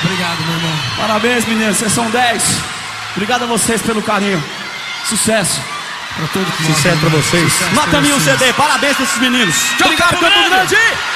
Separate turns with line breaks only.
Obrigado, meu irmão.
Parabéns, meninos, vocês são 10. Obrigado a vocês pelo carinho. Sucesso.
Pra todo mundo.
Sucesso pra vocês.
Nota 1000 CD, parabéns pra esses meninos. Obrigado, Campo Grande.